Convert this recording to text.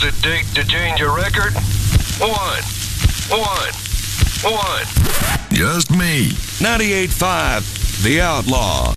it take to change a record? One. Just me. 98.5, The Outlaw.